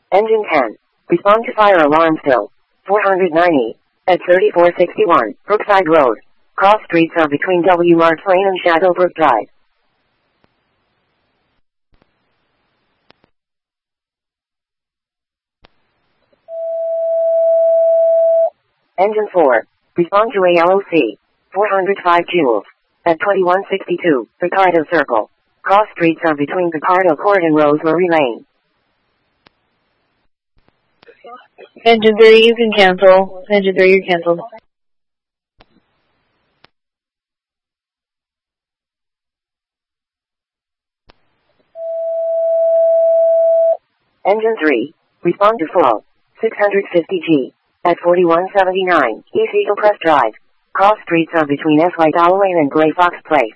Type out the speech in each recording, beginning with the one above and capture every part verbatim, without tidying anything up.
Engine ten. Respond to fire alarm still. four hundred ninety. At thirty-four sixty-one, Brookside Road. Cross streets are between W. Marks Lane and Shadowbrook Drive. Engine four. Respond to A L O C. four hundred five joules. At twenty-one sixty-two, Ricardo Circle. Cross streets are between Ricardo Court and Rosemary Lane. Engine three, you can cancel. Engine three, you're canceled. Engine three. Respond to flow. six hundred fifty G. At forty-one seventy-nine, East Eagle Crest Drive. Cross streets are between S Y Dollar Lane and Gray Fox Place.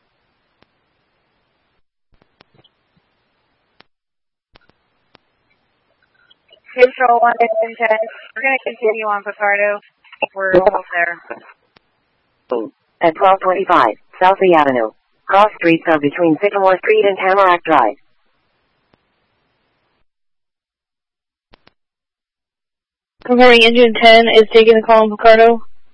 Control one, Engine ten. We're going to continue on Picardo. We're almost there. At twelve twenty-five, Southie Avenue. Cross streets are between Sycamore Street and Tamarack Drive. Confirming Engine ten is taking the call on Picardo.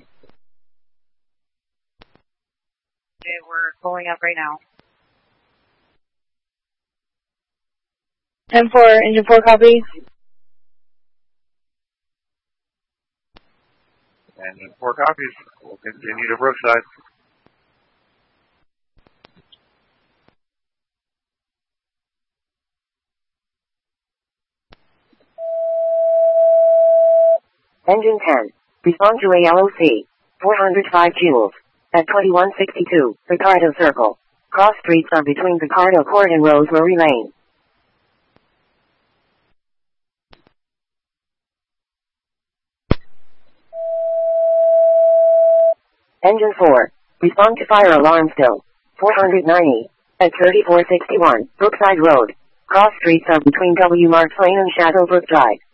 Okay, we're pulling up right now. ten four, Engine four copy. And four copies. We'll continue to Brookside. Engine ten. Respond to A L O C. four hundred five joules. At twenty-one sixty-two, Ricardo Circle. Cross streets are between Ricardo Court and Rosemary Lane. Engine four. Respond to fire alarm still. four hundred ninety. At thirty-four sixty-one, Brookside Road. Cross streets are between W. Marks Lane and Shadowbrook Drive.